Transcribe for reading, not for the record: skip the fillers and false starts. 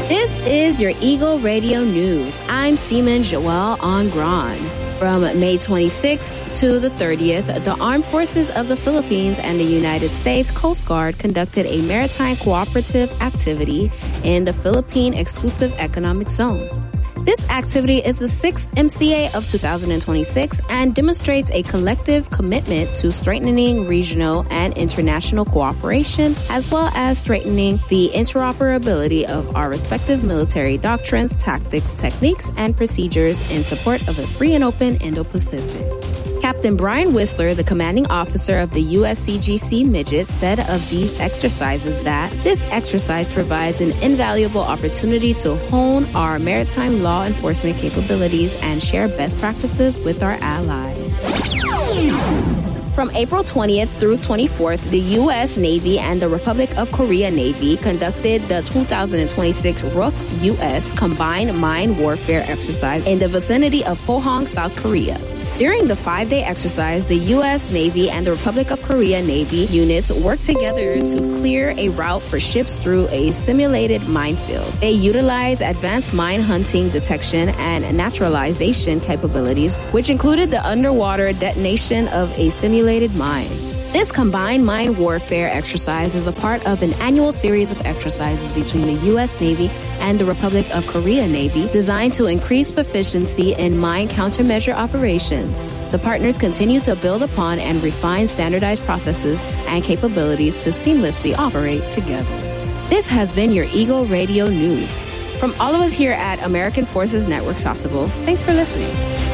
This is your Eagle Radio News. I'm Seaman Joelle Angran. From May 26th to the 30th, the Armed Forces of the Philippines and the United States Coast Guard conducted a maritime cooperative activity in the Philippine Exclusive Economic Zone. This activity is the 6th MCA of 2026 and demonstrates a collective commitment to strengthening regional and international cooperation, as well as strengthening the interoperability of our respective military doctrines, tactics, techniques, and procedures in support of a free and open Indo-Pacific. Captain Brian Whistler, the commanding officer of the USCGC Midget, said of these exercises that this exercise provides an invaluable opportunity to hone our maritime law enforcement capabilities and share best practices with our allies. From April 20th through 24th, the U.S. Navy and the Republic of Korea Navy conducted the 2026 Rook U.S. Combined Mine Warfare Exercise in the vicinity of Pohang, South Korea. During the 5-day exercise, the U.S. Navy and the Republic of Korea Navy units worked together to clear a route for ships through a simulated minefield. They utilized advanced mine hunting detection and naturalization capabilities, which included the underwater detonation of a simulated mine. This combined mine warfare exercise is a part of an annual series of exercises between the U.S. Navy and the Republic of Korea Navy designed to increase proficiency in mine countermeasure operations. The partners continue to build upon and refine standardized processes and capabilities to seamlessly operate together. This has been your Eagle Radio News. From all of us here at American Forces Network Sasebo, thanks for listening.